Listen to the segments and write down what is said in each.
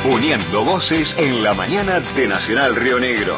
uniendo voces en la mañana de Nacional Río Negro.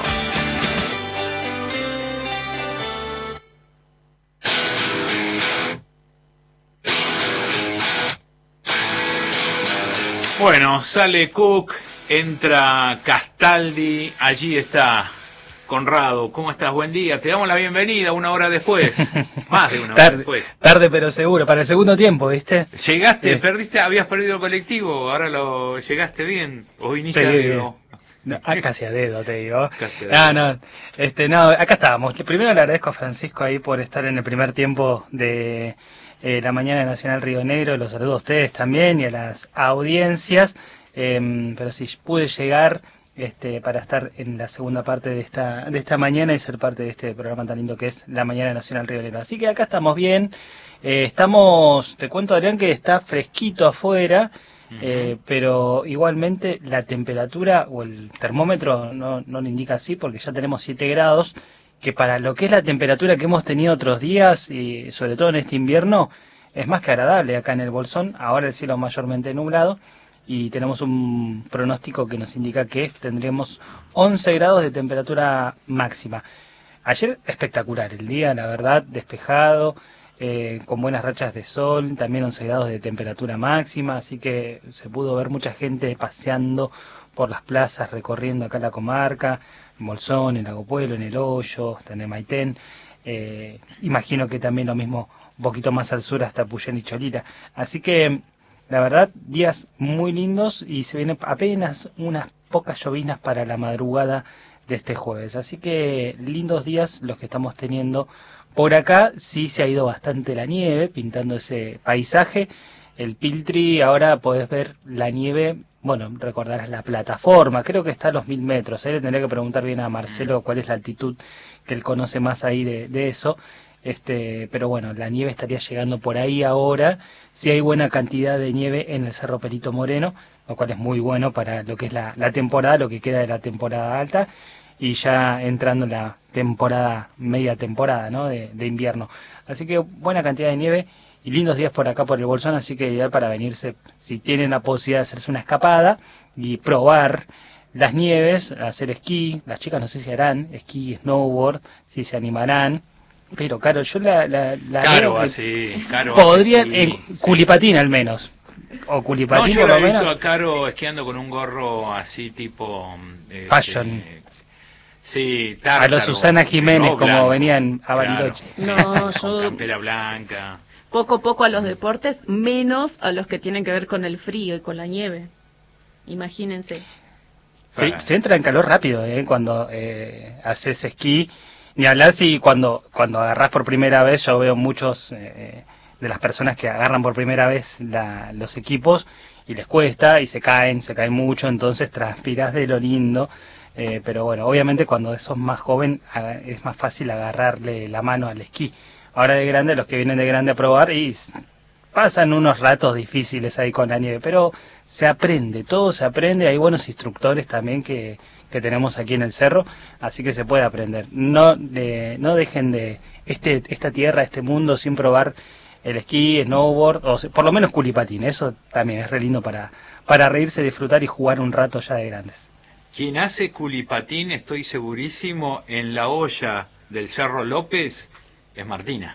Bueno, sale Cook, entra Castaldi, allí está Conrado. ¿Cómo estás? Buen día. Te damos la bienvenida una hora después. Más de una hora después. Tarde pero seguro, para el segundo tiempo, ¿viste? Llegaste, perdiste, habías perdido el colectivo, ahora llegaste bien, o viniste a dedo. No, casi a dedo, te digo. Casi a dedo. No, acá estábamos. Primero le agradezco a Francisco ahí por estar en el primer tiempo de la mañana de Nacional Río Negro. Los saludo a ustedes también y a las audiencias. Pero sí, pude llegar para estar en la segunda parte de esta mañana y ser parte de este programa tan lindo que es la mañana de Nacional Río Negro. Así que acá estamos bien. Te cuento, Adrián, que está fresquito afuera. Pero igualmente la temperatura o el termómetro no lo indica así, porque ya tenemos 7 grados, que para lo que es la temperatura que hemos tenido otros días, y sobre todo en este invierno, es más que agradable acá en el Bolsón. Ahora el cielo mayormente nublado y tenemos un pronóstico que nos indica que tendremos 11 grados de temperatura máxima. Ayer espectacular el día, la verdad, despejado, con buenas rachas de sol, también 11 grados de temperatura máxima, así que se pudo ver mucha gente paseando por las plazas, recorriendo acá la comarca, en Bolsón, en Lago Puelo, en El Hoyo, hasta en el Maitén. Imagino que también lo mismo un poquito más al sur hasta Puyén y Cholila. Así que, la verdad, días muy lindos y se vienen apenas unas pocas llovinas para la madrugada de este jueves. Así que lindos días los que estamos teniendo. Por acá sí se ha ido bastante la nieve, pintando ese paisaje. El Piltri, ahora podés ver la nieve, bueno, recordarás la plataforma, creo que está a los 1000 metros. Le tendría que preguntar bien a Marcelo cuál es la altitud que él conoce más ahí de eso. Pero bueno, la nieve estaría llegando por ahí ahora. Sí hay buena cantidad de nieve en el Cerro Perito Moreno, lo cual es muy bueno para lo que es la temporada, lo que queda de la temporada alta. Y ya entrando en la media temporada, ¿no? de invierno. Así que buena cantidad de nieve y lindos días por acá por el Bolsón, así que ideal para venirse, si tienen la posibilidad de hacerse una escapada y probar las nieves, hacer esquí. Las chicas no sé si harán esquí, snowboard, si se animarán. Pero claro, yo Caro podrían, en Culipatín al menos. O Culipatín yo por lo lo he visto menos. a Caro esquiando con un gorro así tipo... Fashion. Sí, tártaro, a los Susana Jiménez, como blanco, venían a claro, Bariloche. sí, No, con campera blanca. Poco a poco a los deportes, menos a los que tienen que ver con el frío y con la nieve. Imagínense. Sí, se entra en calor rápido, cuando haces esquí. Ni hablar si cuando agarrás por primera vez, yo veo muchos de las personas que agarran por primera vez los equipos y les cuesta y se caen mucho, entonces transpirás de lo lindo. Pero bueno, obviamente cuando sos más joven es más fácil agarrarle la mano al esquí. Ahora de grande, los que vienen de grande a probar y pasan unos ratos difíciles ahí con la nieve, pero se aprende, todo se aprende. Hay buenos instructores también que tenemos aquí en el cerro, así que se puede aprender. No dejen de esta tierra, este mundo sin probar el esquí, snowboard, o por lo menos culipatín. Eso también es re lindo para reírse, disfrutar y jugar un rato ya de grandes. Quien hace culipatín, estoy segurísimo, en la olla del Cerro López, es Martina.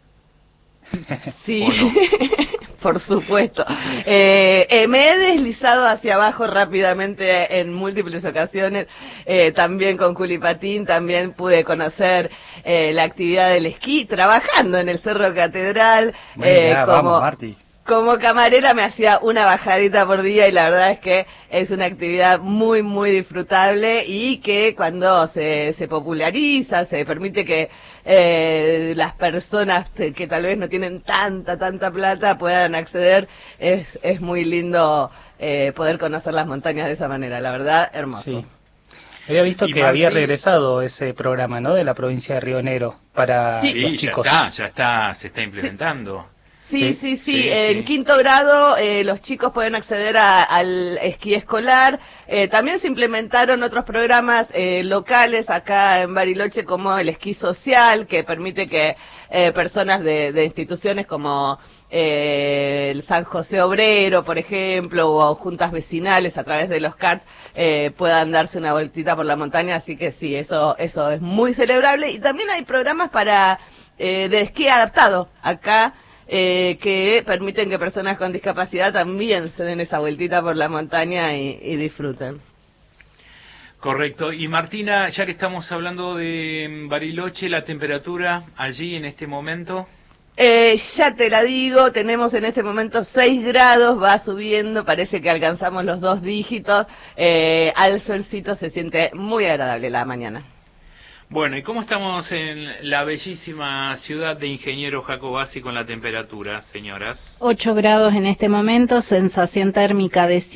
Sí, por supuesto. Me he deslizado hacia abajo rápidamente en múltiples ocasiones, también con culipatín, también pude conocer la actividad del esquí, trabajando en el Cerro Catedral, vamos, Marti. Como camarera me hacía una bajadita por día y la verdad es que es una actividad muy, muy disfrutable y que cuando se populariza, se permite que las personas que tal vez no tienen tanta plata puedan acceder, es muy lindo poder conocer las montañas de esa manera, la verdad, hermoso. Sí. Había visto que había regresado ese programa, ¿no? De la provincia de Río Negro para los chicos. Ya está, se está implementando. Sí. En quinto grado los chicos pueden acceder al esquí escolar. También se implementaron otros programas locales acá en Bariloche, como el esquí social, que permite que personas de instituciones como el San José Obrero, por ejemplo, o juntas vecinales a través de los CATS puedan darse una vueltita por la montaña. Así que sí, eso es muy celebrable. Y también hay programas de esquí adaptado acá, que permiten que personas con discapacidad también se den esa vueltita por la montaña y disfruten. Correcto. Y Martina, ya que estamos hablando de Bariloche, la temperatura allí en este momento. Ya te la digo, tenemos en este momento 6 grados, va subiendo, parece que alcanzamos los 2 dígitos, al solcito se siente muy agradable la mañana. Bueno, ¿y cómo estamos en la bellísima ciudad de Ingeniero Jacobacci con la temperatura, señoras? 8 grados en este momento, sensación térmica de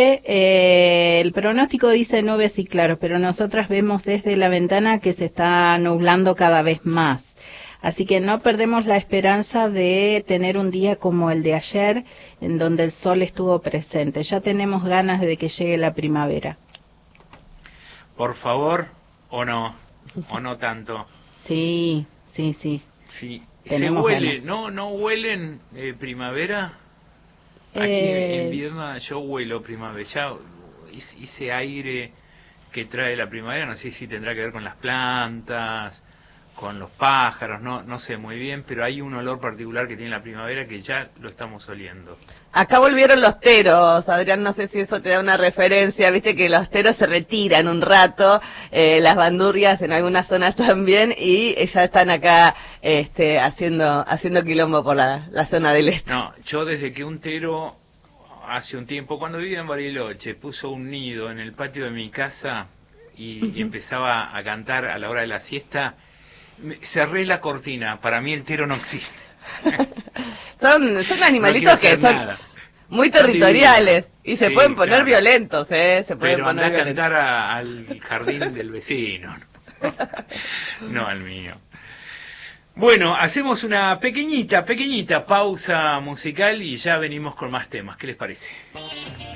7. El pronóstico dice nubes y claros, pero nosotras vemos desde la ventana que se está nublando cada vez más. Así que no perdemos la esperanza de tener un día como el de ayer, en donde el sol estuvo presente. Ya tenemos ganas de que llegue la primavera. Por favor, ¿o no? ¿O no tanto? Sí. Sí. ¿Se huele? Ganas. ¿No huelen primavera? Aquí en Viedma yo huelo primavera. Ya ese aire que trae la primavera, no sé si tendrá que ver con las plantas, con los pájaros, no sé muy bien, pero hay un olor particular que tiene la primavera que ya lo estamos oliendo. Acá volvieron los teros, Adrián, no sé si eso te da una referencia, viste que los teros se retiran un rato, las bandurrias en algunas zonas también, y ya están acá haciendo quilombo por la zona del este. No, yo desde que un tero, hace un tiempo, cuando vivía en Bariloche, puso un nido en el patio de mi casa y empezaba a cantar a la hora de la siesta, cerré la cortina, para mí el tero no existe. Son animalitos que son muy territoriales y se pueden poner violentos, se pueden poner a cantar al jardín del vecino, no al mío. Bueno, hacemos una pequeñita pausa musical y ya venimos con más temas. ¿Qué les parece?